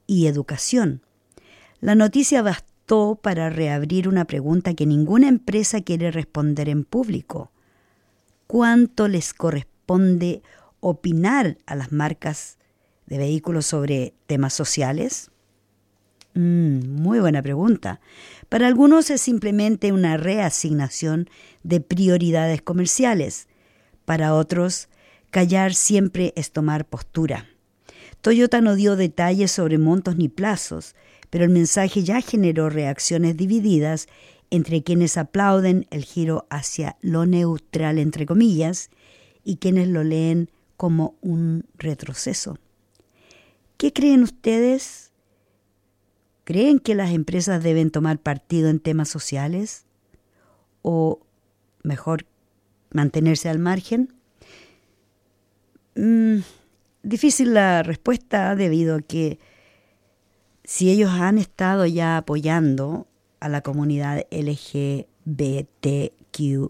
y educación. La noticia bastó para reabrir una pregunta que ninguna empresa quiere responder en público. ¿Cuánto les corresponde opinar a las marcas de vehículos sobre temas sociales? Muy buena pregunta. Para algunos es simplemente una reasignación de prioridades comerciales. Para otros, callar siempre es tomar postura. Toyota no dio detalles sobre montos ni plazos, pero el mensaje ya generó reacciones divididas entre quienes aplauden el giro hacia lo neutral, entre comillas, y quienes lo leen como un retroceso. ¿Qué creen ustedes? ¿Creen que las empresas deben tomar partido en temas sociales? ¿O mejor, mantenerse al margen? Difícil la respuesta debido a que si ellos han estado ya apoyando a la comunidad LGBTQ+,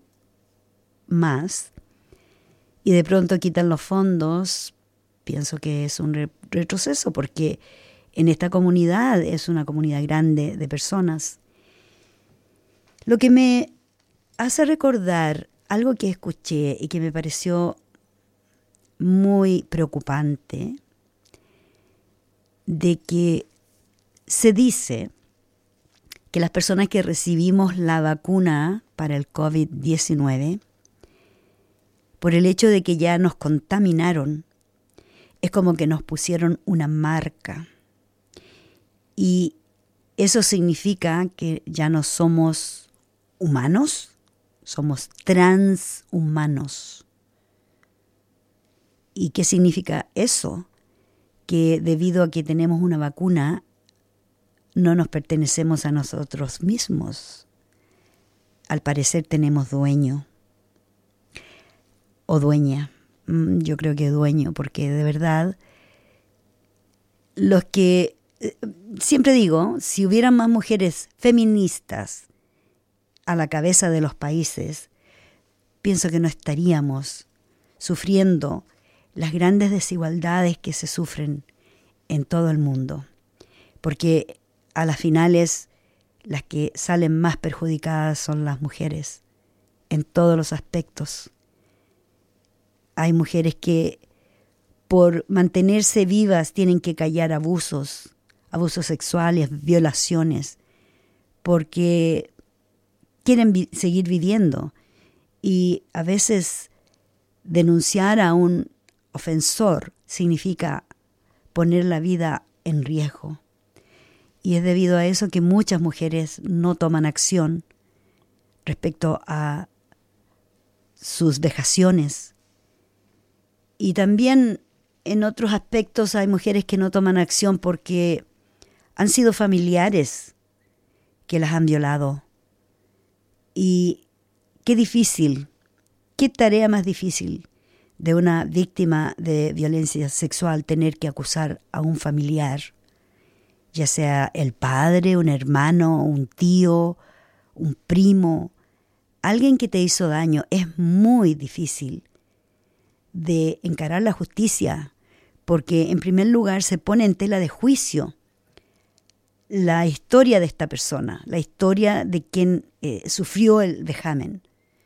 y de pronto quitan los fondos, pienso que es un retroceso porque en esta comunidad es una comunidad grande de personas. Lo que me hace recordar algo que escuché y que me pareció muy preocupante, de que se dice que las personas que recibimos la vacuna para el COVID-19, por el hecho de que ya nos contaminaron, es como que nos pusieron una marca. Y eso significa que ya no somos humanos, somos transhumanos. ¿Y qué significa eso? Que debido a que tenemos una vacuna, no nos pertenecemos a nosotros mismos. Al parecer tenemos dueño o dueña. Yo creo que dueño, porque de verdad, los que, siempre digo, si hubieran más mujeres feministas a la cabeza de los países, pienso que no estaríamos sufriendo las grandes desigualdades que se sufren en todo el mundo. Porque a las finales las que salen más perjudicadas son las mujeres en todos los aspectos. Hay mujeres que por mantenerse vivas tienen que callar abusos sexuales, violaciones, porque quieren seguir viviendo. Y a veces denunciar a un ofensor significa poner la vida en riesgo. Y es debido a eso que muchas mujeres no toman acción respecto a sus vejaciones. Y también en otros aspectos hay mujeres que no toman acción porque han sido familiares que las han violado. Y qué difícil, qué tarea más difícil de una víctima de violencia sexual tener que acusar a un familiar, ya sea el padre, un hermano, un tío, un primo, alguien que te hizo daño. Es muy difícil de encarar la justicia, porque en primer lugar se pone en tela de juicio la historia de esta persona, la historia de quien sufrió el vejamen.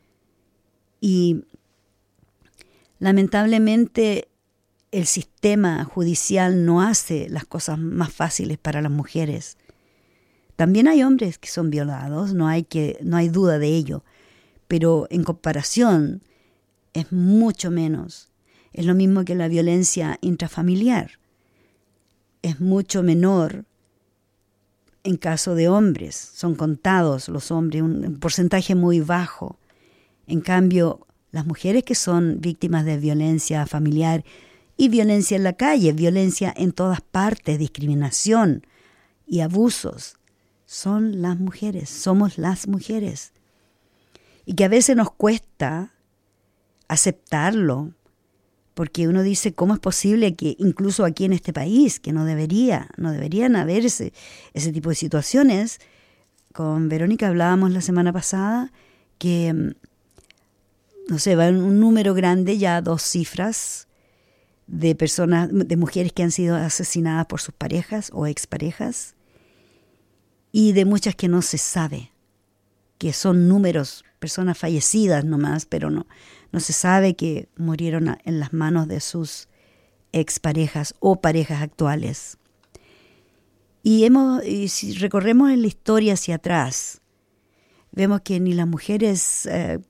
Y lamentablemente el sistema judicial no hace las cosas más fáciles para las mujeres. También hay hombres que son violados, no hay duda de ello, pero en comparación es mucho menos. Es lo mismo que la violencia intrafamiliar. Es mucho menor en caso de hombres. Son contados los hombres, un porcentaje muy bajo. En cambio, las mujeres que son víctimas de violencia familiar y violencia en la calle, violencia en todas partes, discriminación y abusos, son las mujeres, somos las mujeres. Y que a veces nos cuesta aceptarlo, porque uno dice, ¿cómo es posible que incluso aquí en este país, que no deberían haber ese tipo de situaciones? Con Verónica hablábamos la semana pasada que, no sé, va en un número grande, ya 2 cifras, de personas, de mujeres que han sido asesinadas por sus parejas o exparejas, y de muchas que no se sabe, que son números, personas fallecidas nomás, pero no se sabe que murieron en las manos de sus exparejas o parejas actuales. Y si recorremos en la historia hacia atrás, vemos que ni las mujeres,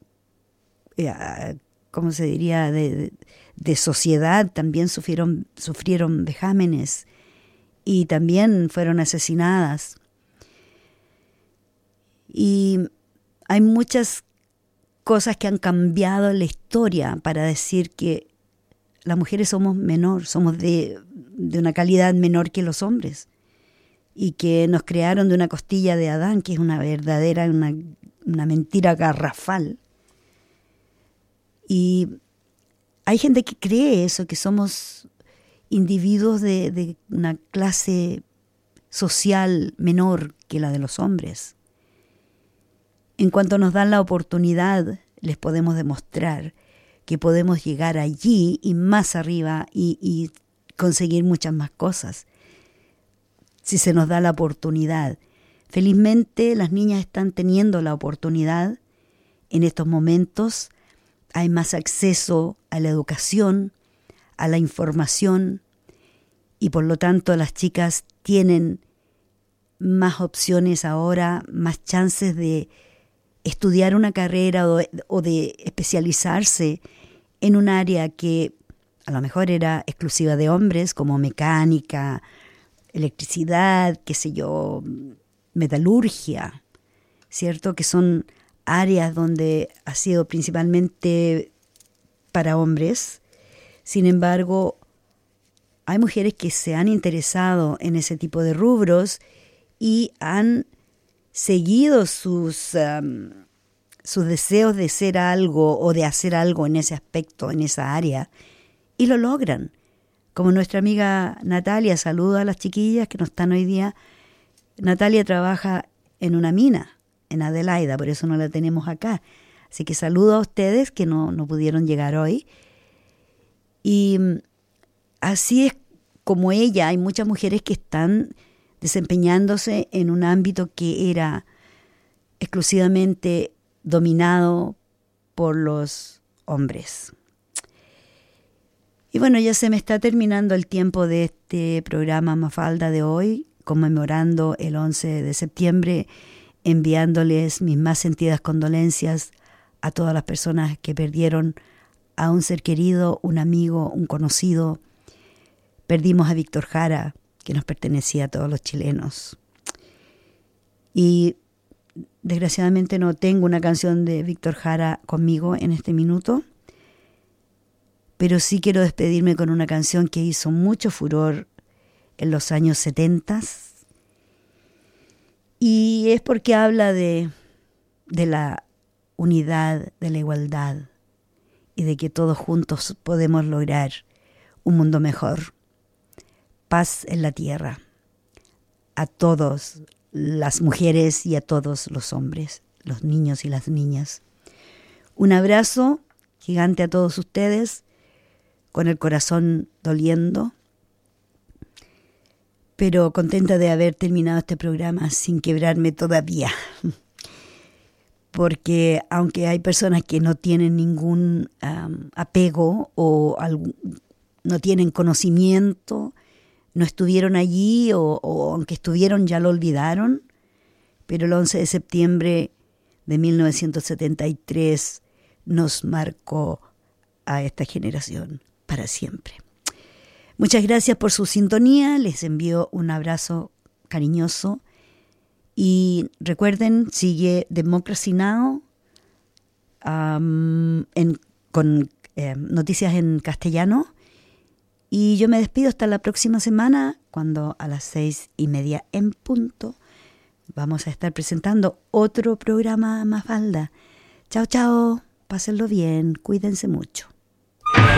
¿cómo se diría?, de sociedad también sufrieron vejámenes y también fueron asesinadas. Y hay muchas cosas que han cambiado en la historia para decir que las mujeres somos de una calidad menor que los hombres, y que nos crearon de una costilla de Adán, que es una mentira garrafal. Y hay gente que cree eso, que somos individuos de una clase social menor que la de los hombres. En cuanto nos dan la oportunidad, les podemos demostrar que podemos llegar allí y más arriba y conseguir muchas más cosas, si se nos da la oportunidad. Felizmente las niñas están teniendo la oportunidad en estos momentos. Hay más acceso a la educación, a la información, y por lo tanto las chicas tienen más opciones ahora, más chances de estudiar una carrera o de especializarse en un área que a lo mejor era exclusiva de hombres, como mecánica, electricidad, qué sé yo, metalurgia, ¿cierto? Que son áreas donde ha sido principalmente para hombres. Sin embargo, hay mujeres que se han interesado en ese tipo de rubros y han seguido sus deseos de ser algo o de hacer algo en ese aspecto, en esa área, y lo logran. Como nuestra amiga Natalia, saluda a las chiquillas que no están hoy día. Natalia trabaja en una mina en Adelaida, por eso no la tenemos acá. Así que saludo a ustedes que no pudieron llegar hoy. Y así es como ella, hay muchas mujeres que están desempeñándose en un ámbito que era exclusivamente dominado por los hombres. Y bueno, ya se me está terminando el tiempo de este programa Mafalda de hoy, conmemorando el 11 de septiembre, enviándoles mis más sentidas condolencias a todas las personas que perdieron a un ser querido, un amigo, un conocido. Perdimos a Víctor Jara, que nos pertenecía a todos los chilenos. Y desgraciadamente no tengo una canción de Víctor Jara conmigo en este minuto, pero sí quiero despedirme con una canción que hizo mucho furor en los años 70, y es porque habla de la unidad, de la igualdad, y de que todos juntos podemos lograr un mundo mejor. Paz en la tierra, a todas las mujeres y a todos los hombres, los niños y las niñas. Un abrazo gigante a todos ustedes, con el corazón doliendo, pero contenta de haber terminado este programa sin quebrarme todavía. Porque aunque hay personas que no tienen ningún apego o no tienen conocimiento, no estuvieron allí o aunque estuvieron ya lo olvidaron, pero el 11 de septiembre de 1973 nos marcó a esta generación para siempre. Muchas gracias por su sintonía, les envío un abrazo cariñoso y recuerden, sigue Democracy Now! Con noticias en castellano. Y yo me despido hasta la próxima semana, cuando a las 6:30 en punto vamos a estar presentando otro programa Mafalda. Chao, chao, pásenlo bien, cuídense mucho.